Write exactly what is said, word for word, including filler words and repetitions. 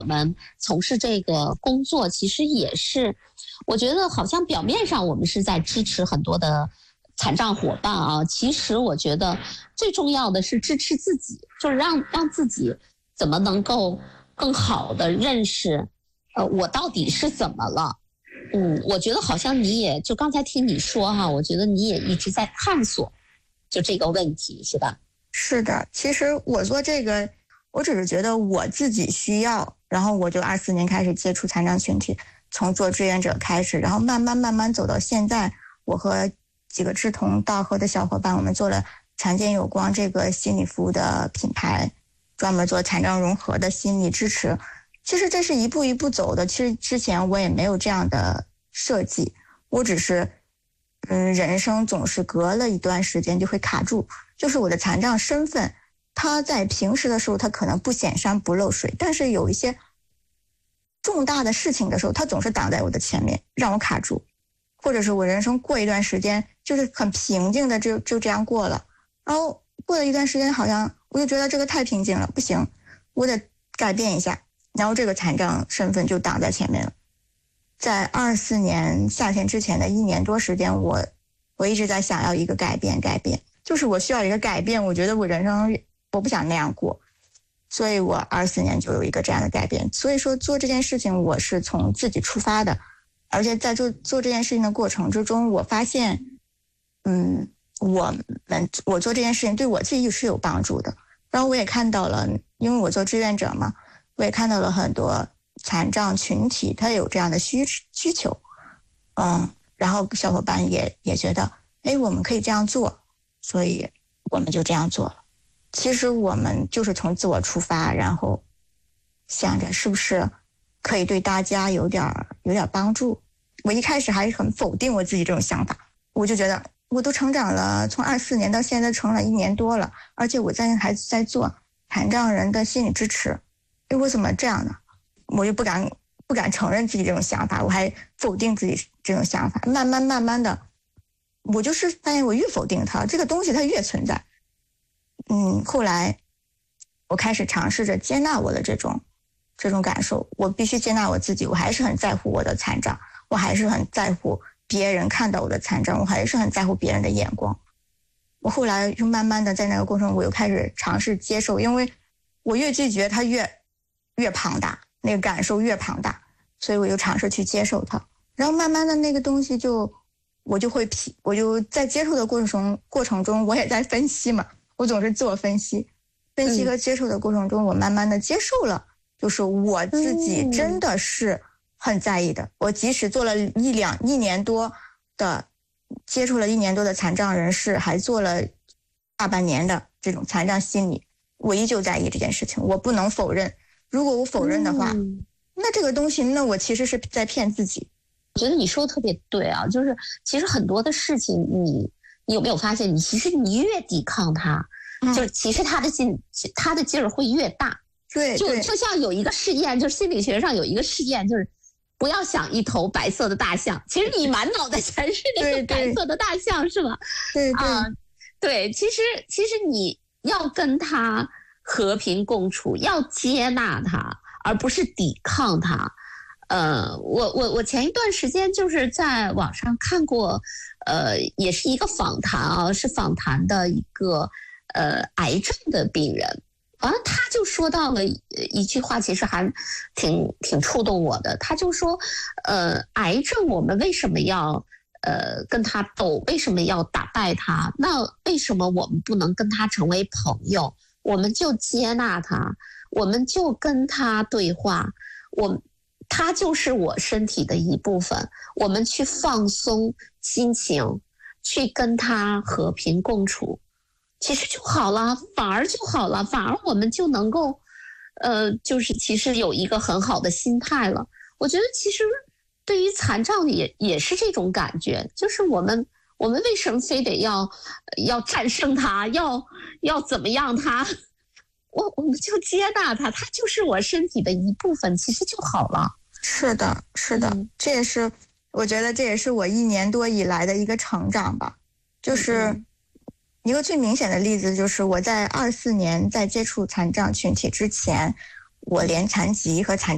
们从事这个工作，其实也是，我觉得好像表面上我们是在支持很多的残障伙伴啊，其实我觉得最重要的是支持自己，就是让让自己怎么能够更好的认识，呃，我到底是怎么了。嗯，我觉得好像你也就刚才听你说哈，我觉得你也一直在探索就这个问题，是吧？ 是的，其实我做这个，我只是觉得我自己需要，然后我就二四年开始接触残障群体，从做志愿者开始，然后慢慢慢慢走到现在，我和几个志同道合的小伙伴，我们做了残健有光这个心理服务的品牌，专门做残障融合的心理支持。其实这是一步一步走的，其实之前我也没有这样的设计，我只是嗯，人生总是隔了一段时间就会卡住，就是我的残障身份，它在平时的时候它可能不显山不漏水，但是有一些重大的事情的时候，它总是挡在我的前面，让我卡住，或者是我人生过一段时间就是很平静的就就这样过了，然后过了一段时间，好像我就觉得这个太平静了，不行，我得改变一下，然后这个残障身份就挡在前面了。在二四年夏天之前的一年多时间，我我一直在想要一个改变，改变就是我需要一个改变。我觉得我人生我不想那样过，所以我二四年就有一个这样的改变。所以说做这件事情，我是从自己出发的，而且在做做这件事情的过程之中，我发现，嗯，我们我做这件事情对我自己是有帮助的。然后我也看到了，因为我做志愿者嘛，我也看到了很多残障群体他有这样的需需求，嗯，然后小伙伴也也觉得，哎，我们可以这样做，所以我们就这样做了。其实我们就是从自我出发，然后想着是不是可以对大家有点有点帮助。我一开始还是很否定我自己这种想法，我就觉得我都成长了，从二四年到现在成了一年多了，而且我在还在做残障人的心理支持，哎，我怎么这样呢？我就不敢不敢承认自己这种想法，我还否定自己这种想法。慢慢慢慢的，我就是发现我越否定它，这个东西它越存在。嗯，后来我开始尝试着接纳我的这种这种感受，我必须接纳我自己，我还是很在乎我的残障，我还是很在乎别人看到我的残障，我还是很在乎别人的眼光。我后来就慢慢的在那个过程，我又开始尝试接受，因为我越拒绝它越越庞大，那个感受越庞大，所以我就尝试去接受它，然后慢慢的那个东西就我就会批，我就在接受的过程中过程中，我也在分析嘛，我总是自我分析，分析和接受的过程中，我慢慢的接受了，就是我自己真的是很在意的。我即使做了一两一年多的接触了一年多的残障人士，还做了大半年的这种残障心理，我依旧在意这件事情，我不能否认。如果我否认的话，嗯、那这个东西，那我其实是在骗自己。 我觉得你说的特别对啊，就是其实很多的事情你，你你有没有发现，你其实你越抵抗它，嗯、就其实它的劲，它的劲儿会越大。 对， 就就像有一个试验，就是心理学上有一个试验，就是不要想一头白色的大象，其实你满脑袋全是那个白色的大象，是吧？ 对对、 啊、对，其实其实你要跟它和平共处，要接纳它，而不是抵抗它。呃，我我我前一段时间就是在网上看过，呃，也是一个访谈啊，是访谈的一个呃癌症的病人，啊，他就说到了一句话，其实还挺挺触动我的。他就说，呃，癌症我们为什么要呃跟他斗？为什么要打败他？那为什么我们不能跟他成为朋友？我们就接纳他，我们就跟他对话，我。它就是我身体的一部分，我们去放松心情，去跟它和平共处，其实就好了，反而就好了，反而我们就能够，呃，就是其实有一个很好的心态了。我觉得其实对于残障也也是这种感觉，就是我们我们为什么非得要要战胜它，要要怎么样它？我我们就接纳它，它就是我身体的一部分，其实就好了。 是的，是的，嗯、这也是我觉得这也是我一年多以来的一个成长吧。就是一个最明显的例子，就是我在二四年在接触残障群体之前，我连残疾和残障